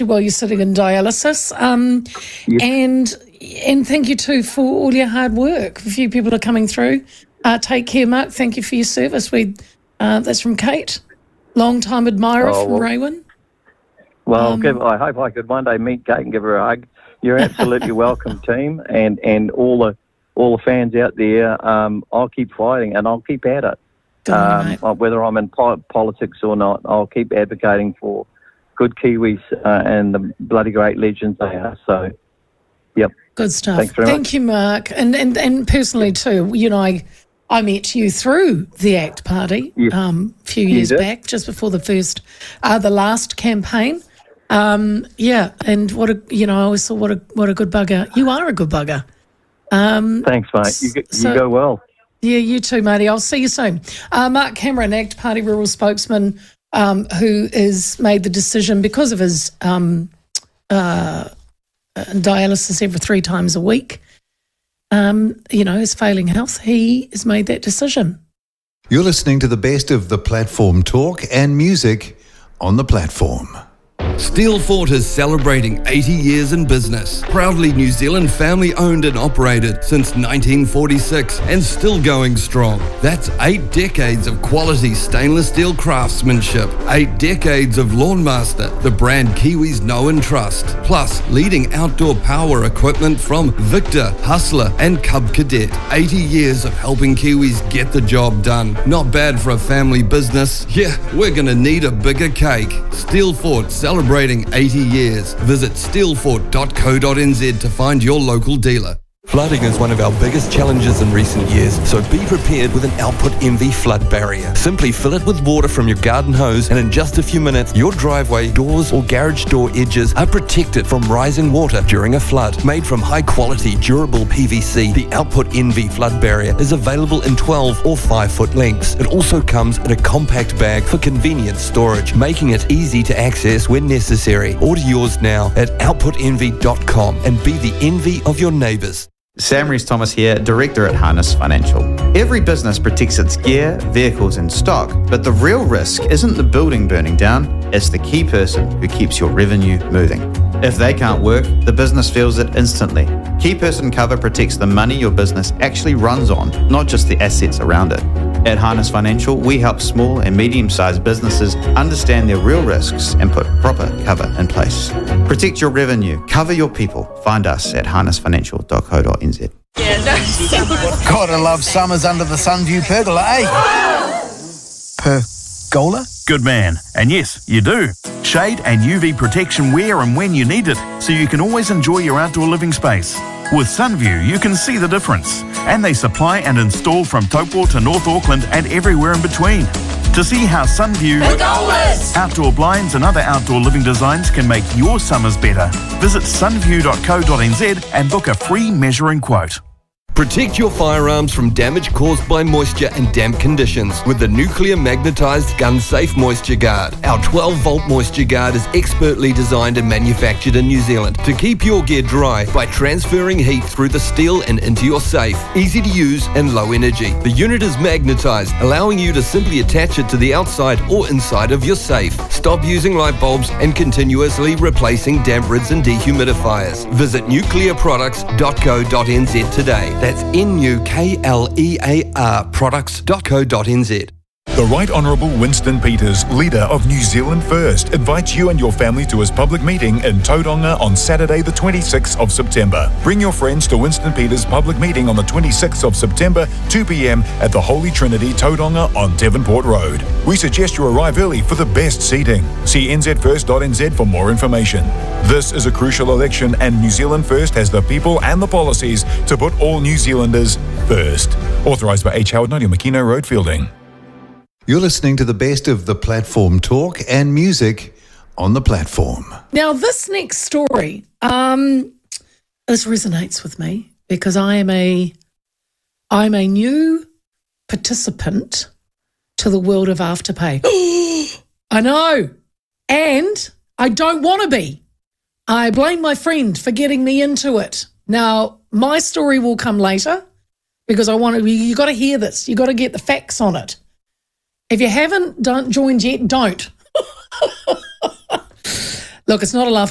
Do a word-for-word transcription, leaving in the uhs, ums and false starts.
especially while you're sitting in dialysis. Um, Yes. And and thank you too for all your hard work. A few people are coming through. Uh, take care, Mark. Thank you for your service. We uh, that's from Kate, long-time admirer Oh, from well- Raywin. Well, Um, give, I hope I could one day meet Kate and give her a hug. You're absolutely welcome, team, and, and all the all the fans out there. Um, I'll keep fighting and I'll keep at it. Good on you, Um, mate. uh, whether I'm in po- politics or not, I'll keep advocating for good Kiwis uh, and the bloody great legends they are. So, yep. Good stuff. Thanks very Thank much. you, Mark. And, and and personally too, you know, I I met you through the ACT Party Yes. um, a few You years did. back, just before the first, uh, the last campaign. Um, yeah, and what a you know, I always thought what a what a good bugger. You are a good bugger. Thanks, mate. You, go- you so- go well. Yeah, you too, matey. I'll see you soon. Uh, Mark Cameron, ACT Party rural spokesman, um, who has made the decision because of his um, uh, dialysis every three times a week, um, you know, his failing health, he has made that decision. You're listening to the best of the platform talk and music on the platform. Steelfort is celebrating eighty years in business. Proudly New Zealand family owned and operated since nineteen forty-six and still going strong. That's eight decades of quality stainless steel craftsmanship. Eight decades of Lawnmaster, the brand Kiwis know and trust. Plus, leading outdoor power equipment from Victor, Hustler and Cub Cadet. eighty years of helping Kiwis get the job done. Not bad for a family business. Yeah, we're gonna need a bigger cake. Steelfort celebrating eighty years. Visit steelfort dot co dot n z to find your local dealer. Flooding is one of our biggest challenges in recent years, so be prepared with an Output Envy flood barrier. Simply fill it with water from your garden hose and in just a few minutes, your driveway, doors or garage door edges are protected from rising water during a flood. Made from high quality, durable P V C, the Output Envy flood barrier is available in twelve or five foot lengths. It also comes in a compact bag for convenient storage, making it easy to access when necessary. Order yours now at output envy dot com and be the envy of your neighbours. Sam Rees-Thomas here, Director at Harness Financial. Every business protects its gear, vehicles and stock, but the real risk isn't the building burning down, it's the key person who keeps your revenue moving. If they can't work, the business feels it instantly. Key person cover protects the money your business actually runs on, not just the assets around it. At Harness Financial, we help small and medium-sized businesses understand their real risks and put proper cover in place. Protect your revenue, cover your people. Find us at harness financial dot co dot n z. Gotta love summers under the Sunview pergola, eh? Pergola? Good man. And yes, you do. Shade and U V protection where and when you need it, so you can always enjoy your outdoor living space. With Sunview, you can see the difference. And they supply and install from Taupo to North Auckland and everywhere in between. To see how Sunview, outdoor blinds and other outdoor living designs can make your summers better, visit sunview dot co dot n z and book a free measuring quote. Protect your firearms from damage caused by moisture and damp conditions with the nuclear magnetized gun safe moisture guard. Our twelve volt moisture guard is expertly designed and manufactured in New Zealand to keep your gear dry by transferring heat through the steel and into your safe. Easy to use and low energy. The unit is magnetized, allowing you to simply attach it to the outside or inside of your safe. Stop using light bulbs and continuously replacing damp rids and dehumidifiers. Visit nuclear products dot co dot n z today. That's N U K L E A R products dot co dot n z. The Right Honourable Winston Peters, leader of New Zealand First, invites you and your family to his public meeting in Tauranga on Saturday the twenty-sixth of September. Bring your friends to Winston Peters' public meeting on the twenty-sixth of September, two p m at the Holy Trinity, Tauranga on Devonport Road. We suggest you arrive early for the best seating. See n z first dot n z for more information. This is a crucial election and New Zealand First has the people and the policies to put all New Zealanders first. Authorised by H. Howard Nadia Makino Road, Fielding. You're listening to the best of the platform talk and music on the platform. Now, this next story, um, this resonates with me because I am a, I'm a new participant to the world of Afterpay. I know, and I don't want to be. I blame my friend for getting me into it. Now, my story will come later because I want to. You got to hear this. You got to get the facts on it. If you haven't done, joined yet, don't. Look, it's not a laugh.